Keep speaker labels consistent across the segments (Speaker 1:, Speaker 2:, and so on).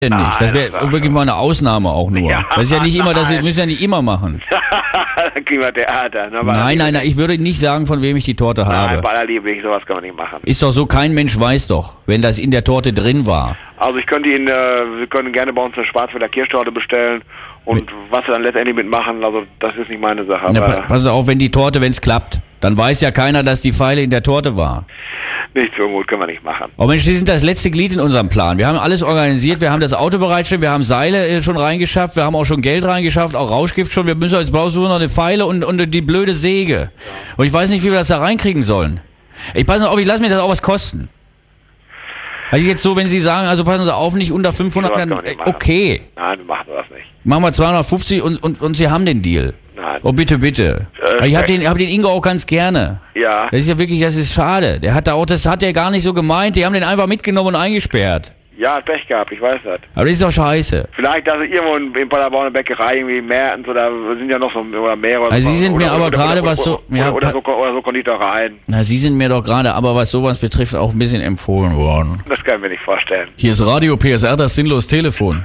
Speaker 1: nicht. Das wäre wirklich mal eine Ausnahme auch nur.
Speaker 2: Ja,
Speaker 1: das ist ja nicht immer, das müssen ja nicht immer machen.
Speaker 2: Dann kriegen wir Theater.
Speaker 1: Nein, ich würde nicht sagen, von wem ich die Torte habe.
Speaker 2: Nein, bei aller Liebe, sowas kann man nicht machen.
Speaker 1: Ist doch so, kein Mensch weiß doch, wenn das in der Torte drin war.
Speaker 2: Also ich könnte Ihnen, wir können gerne bei uns eine Schwarzwälder Kirschtorte bestellen und was wir dann letztendlich mitmachen, also das ist nicht meine Sache.
Speaker 1: Na, pass auf, wenn es klappt, dann weiß ja keiner, dass die Pfeile in der Torte war.
Speaker 2: Nicht so gut, können wir nicht machen.
Speaker 1: Oh Mensch, Sie sind das letzte Glied in unserem Plan. Wir haben alles organisiert, wir haben das Auto bereitgestellt, wir haben Seile schon reingeschafft, wir haben auch schon Geld reingeschafft, auch Rauschgift schon. Wir müssen jetzt bloß nur noch eine Pfeile und die blöde Säge. Und ich weiß nicht, wie wir das da reinkriegen sollen. Passen Sie auf, ich lasse mir das auch was kosten. Also jetzt so, wenn Sie sagen, also passen Sie auf, nicht unter 500, dann okay.
Speaker 2: Nein, wir machen das nicht.
Speaker 1: Machen wir 250 und Sie haben den Deal.
Speaker 2: Nein.
Speaker 1: Oh, bitte, bitte. Ich hab den Ingo auch ganz gerne.
Speaker 2: Ja.
Speaker 1: Das ist ja wirklich, das ist schade. Das hat er gar nicht so gemeint. Die haben den einfach mitgenommen und eingesperrt.
Speaker 2: Ja, hat Pech gehabt, ich weiß das.
Speaker 1: Aber das ist doch scheiße.
Speaker 2: Vielleicht, dass irgendwo in Paderborn eine Bäckerei, irgendwie Mertens oder sind ja noch so oder mehr. Oder
Speaker 1: also Sie sind mir aber gerade was so...
Speaker 2: Oder so Konditoreien.
Speaker 1: Na, Sie sind mir doch gerade, aber was sowas betrifft, auch ein bisschen empfohlen worden.
Speaker 2: Das kann ich mir nicht vorstellen.
Speaker 1: Hier ist Radio PSR, das sinnlos Telefon.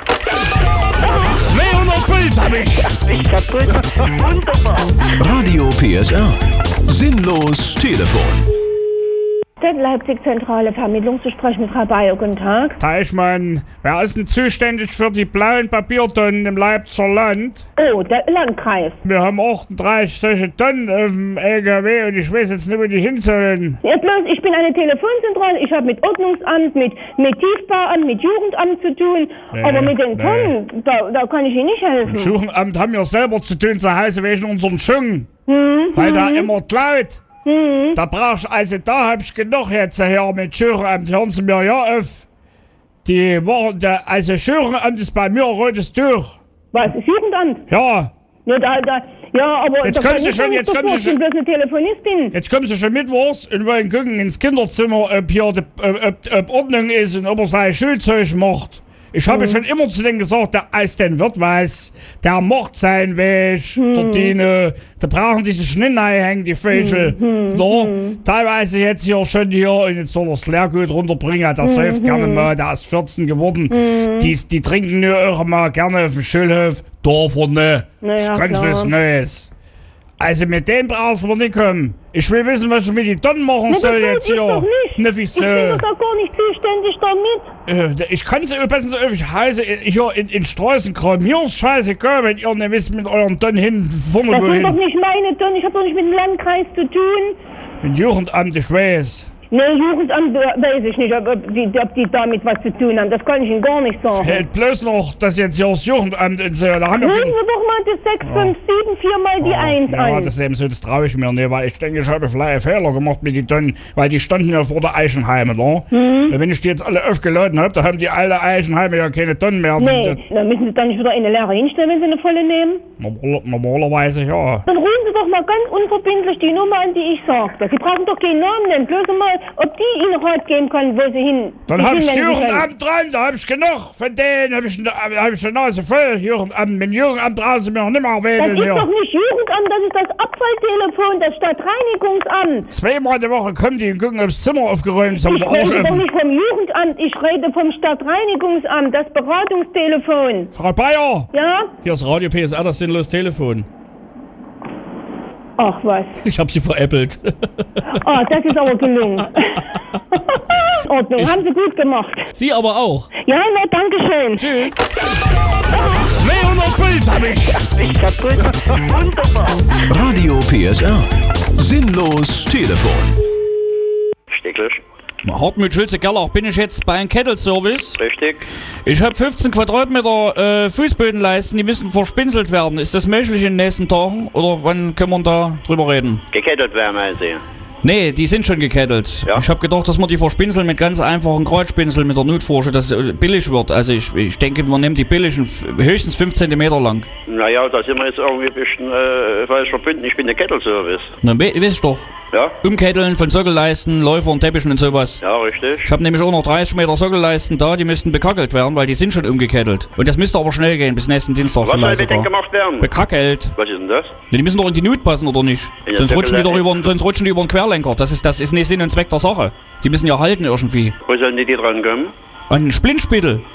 Speaker 3: 200 Puls hab ich.
Speaker 4: Ich kaputt. Wunderbar.
Speaker 3: Radio PSR. Sinnlos Telefon.
Speaker 5: Leipzig-Zentrale Vermittlung zu sprechen mit Frau Bayer. Guten Tag.
Speaker 6: Teichmann, wer ist denn zuständig für die blauen Papiertonnen im Leipziger Land?
Speaker 5: Oh, der Landkreis.
Speaker 6: Wir haben 38 solche Tonnen auf dem LKW und ich weiß jetzt nicht, wo die hin sollen.
Speaker 5: Ja, bloß, ich bin eine Telefonzentrale. Ich habe mit Ordnungsamt, mit Tiefbauamt, mit Jugendamt zu tun.
Speaker 6: Nee,
Speaker 5: aber mit den Tonnen, da kann ich Ihnen nicht helfen.
Speaker 6: Im Jugendamt haben wir selber zu tun, zu Hause wegen unseren Schungen. Weil da immer klaut. Da hab ich genug jetzt hier mit Jugendamt. Hören Sie mir ja auf. Jugendamt ist bei mir rotes Tuch.
Speaker 5: Was, ist Jugendamt?
Speaker 6: Ja.
Speaker 5: Ja, aber
Speaker 6: jetzt kommen Sie schon.
Speaker 5: Ich bin bloß eine Telefonistin.
Speaker 6: Jetzt kommen Sie schon mittwochs und wollen gucken ins Kinderzimmer, ob hier ob Ordnung ist und ob er sein Schulzeug macht. Ich habe schon immer zu denen gesagt, der Eis denn wird was, der macht seinen Weg, der Dino, da brauchen die sich nicht reinhängen, die Vögel. Teilweise jetzt hier schon und jetzt soll er das Lehrgut runterbringen, der säuft gerne mal, der ist 14 geworden. Die trinken nur auch mal gerne auf dem Schulhof, Dorfer ne, das ist ganz was Neues. Also mit dem brauchst du nicht kommen. Ich will wissen, was ich mit den Tonnen machen soll jetzt hier.
Speaker 5: Doch nicht.
Speaker 6: Ne, wieso?
Speaker 5: Ich bin doch gar nicht zuständig damit.
Speaker 6: Ich kann sie, passen Sie auf, ich heiße hier in Straßenkram. Mir ist scheißegal, wenn ihr nicht wisst mit euren Tonnen hin, vorne
Speaker 5: wohin.
Speaker 6: wohin.
Speaker 5: Das sind doch nicht meine Tonnen, ich habe doch nicht mit dem Landkreis zu tun.
Speaker 6: Mit Jugendamt, ich weiß.
Speaker 5: Nee, Jugendamt weiß ich nicht, ob die damit was zu tun haben. Das kann ich Ihnen gar nicht sagen.
Speaker 6: Fällt bloß noch, dass jetzt hier das Jugendamt und so. Da haben wir
Speaker 5: Hören Sie doch mal das 657 viermal die 1
Speaker 6: ja,
Speaker 5: an.
Speaker 6: das ist eben so, das traue ich mir nicht, weil ich denke, ich habe vielleicht einen Fehler gemacht mit den Tonnen, weil die standen ja vor der Eichenheime, ne? Und wenn ich die jetzt alle aufgeladen habe, da haben die alle Eichenheime ja keine Tonnen mehr.
Speaker 5: Nee, dann müssen Sie dann nicht wieder eine leere hinstellen, wenn Sie eine volle nehmen?
Speaker 6: Normalerweise, ja.
Speaker 5: Dann rufen Sie doch mal ganz unverbindlich die Nummer an, die ich sagte. Sie brauchen doch keinen Namen nennen, bloß mal, ob die Ihnen Rat geben kann, wo Sie hin.
Speaker 6: Dann hab ich Jugendamt dran, da hab ich genug. Von denen hab ich die Nase voll. Jugendamt, mit Jugendamt brauchen Sie mir noch nicht mehr
Speaker 5: Das
Speaker 6: wählen
Speaker 5: ist
Speaker 6: hier.
Speaker 5: doch nicht Jugendamt, das ist das Abfalltelefon, das Stadtreinigungsamt.
Speaker 6: Zweimal die Woche kommen die und gucken, ob das Zimmer aufgeräumt ist.
Speaker 5: Ich rede doch nicht vom Jugendamt, ich rede vom Stadtreinigungsamt, das Beratungstelefon.
Speaker 6: Frau Bayer!
Speaker 5: Ja?
Speaker 6: Hier ist Radio PSR, das sinnlos Telefon.
Speaker 5: Ach was.
Speaker 6: Ich hab sie veräppelt.
Speaker 5: Das ist aber gelungen. Ordnung, haben Sie gut gemacht.
Speaker 6: Sie aber auch.
Speaker 5: Ja, na, danke schön.
Speaker 6: Tschüss.
Speaker 3: 200 Puls hab ich.
Speaker 4: Ich kaputt. Wunderbar.
Speaker 3: Radio PSR. Sinnlos Telefon.
Speaker 2: Stecklich.
Speaker 1: Hartmut Schulze-Gerlach, bin ich jetzt bei einem Kettle-Service?
Speaker 2: Richtig.
Speaker 1: Ich habe 15 Quadratmeter Fußbodenleisten, die müssen verspinselt werden. Ist das möglich in den nächsten Tagen? Oder wann können wir da drüber reden?
Speaker 2: Gekettet werden, meinen Sie?
Speaker 1: Nee, die sind schon gekettelt.
Speaker 2: Ja.
Speaker 1: Ich habe gedacht, dass wir die verspinseln mit ganz einfachen Kreuzspinseln mit der Nutforsche, dass es billig wird. Also ich denke, man nimmt die billigen, höchstens 5 cm lang.
Speaker 2: Naja, da sind wir jetzt irgendwie ein bisschen falsch verbunden. Ich bin der Kettelservice.
Speaker 1: Na, wisst doch.
Speaker 2: Ja?
Speaker 1: Umketteln von Sockelleisten, Läufern, Teppichen und sowas.
Speaker 2: Ja, richtig.
Speaker 1: Ich habe nämlich auch noch 30 Meter Sockelleisten da, die müssten bekackelt werden, weil die sind schon umgekettelt. Und das müsste aber schnell gehen, bis nächsten Dienstag
Speaker 2: Was soll
Speaker 1: vielleicht
Speaker 2: mit denen
Speaker 1: sogar.
Speaker 2: gemacht werden?
Speaker 1: Bekackelt.
Speaker 2: Was ist denn das?
Speaker 1: Ja, die müssen doch in die Nut passen, oder nicht?
Speaker 2: Ja,
Speaker 1: Sonst rutschen die doch
Speaker 2: Sockelleisten.
Speaker 1: sonst rutschen die über den Querlenker. Das ist nicht Sinn und Zweck der Sache. Die müssen ja halten irgendwie.
Speaker 2: Wo sollen die dran kommen?
Speaker 1: An den Splintspittel.